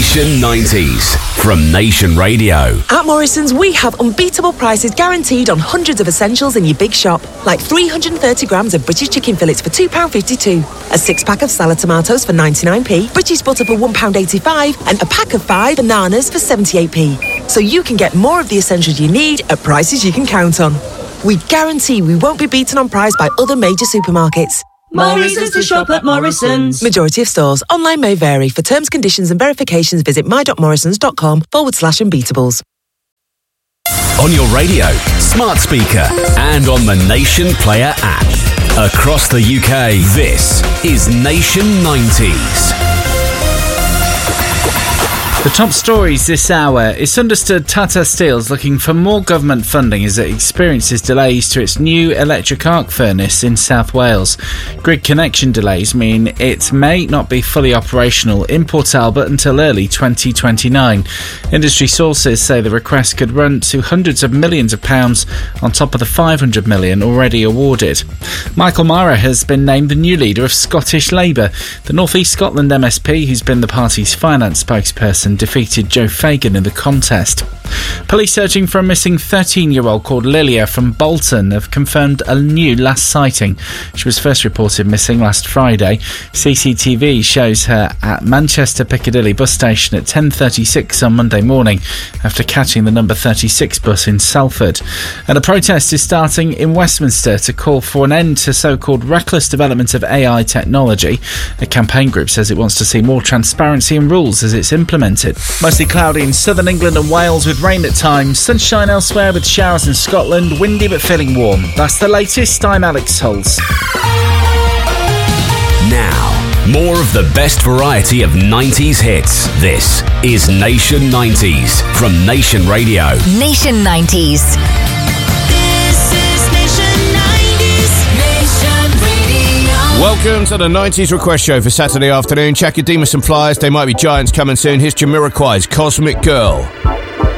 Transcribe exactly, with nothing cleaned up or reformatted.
Nation nineties from Nation Radio. At Morrison's, we have unbeatable prices guaranteed on hundreds of essentials in your big shop, like three hundred thirty grams of British chicken fillets for two pounds fifty-two, a six-pack of salad tomatoes for ninety-nine p, British butter for one pound eighty-five, and a pack of five bananas for seventy-eight p. So you can get more of the essentials you need at prices you can count on. We guarantee we won't be beaten on price by other major supermarkets. More reasons to shop at Morrison's. Majority of stores. Online may vary. For terms, conditions and verifications, visit my.morrisons.com forward slash unbeatables. On your radio, smart speaker, and on the Nation Player app. Across the U K, this is Nation nineties. The top stories this hour. It's understood Tata Steel's looking for more government funding as it experiences delays to its new electric arc furnace in South Wales. Grid connection delays mean it may not be fully operational in Port Talbot until early twenty twenty-nine. Industry sources say the request could run to hundreds of millions of pounds on top of the five hundred million already awarded. Michael Mara has been named the new leader of Scottish Labour. The North East Scotland M S P, who's been the party's finance spokesperson, defeated Joe Fagan in the contest. Police searching for a missing thirteen-year-old called Lilia from Bolton have confirmed a new last sighting. She was first reported missing last Friday. C C T V shows her at Manchester Piccadilly bus station at ten thirty-six on Monday morning after catching the number thirty-six bus in Salford. And a protest is starting in Westminster to call for an end to so-called reckless development of A I technology. A campaign group says it wants to see more transparency in rules as it's implemented. Mostly cloudy in southern England and Wales with rain at times. Sunshine elsewhere with showers in Scotland. Windy but feeling warm. That's the latest. I'm Alex Hulse. Now, more of the best variety of nineties hits. This is Nation nineties from Nation Radio. Nation nineties. Welcome to the nineties Request Show for Saturday afternoon. Check your Demus and Flyers. They might be giants coming soon. Here's Jamiroquai's Cosmic Girl.